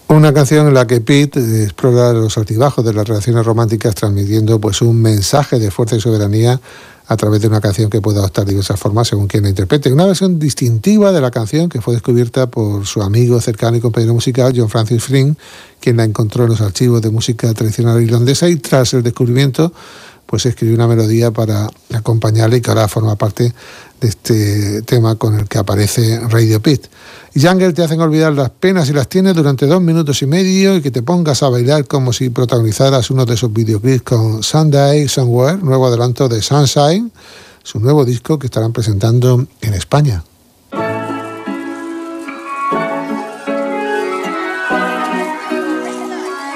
Una canción en la que Pete explora los altibajos de las relaciones románticas, transmitiendo pues un mensaje de fuerza y soberanía a través de una canción que puede adoptar diversas formas según quien la interprete. Una versión distintiva de la canción que fue descubierta por su amigo cercano y compañero musical John Francis Flynn, quien la encontró en los archivos de música tradicional irlandesa, y tras el descubrimiento pues escribió una melodía para acompañarle y que ahora forma parte de este tema con el que aparece Radio Pete. Y Jungle te hacen olvidar las penas y las tienes durante 2 minutos y medio y que te pongas a bailar como si protagonizaras uno de esos videoclips con Sunday Somewhere, nuevo adelanto de Sunshine, su nuevo disco que estarán presentando en España.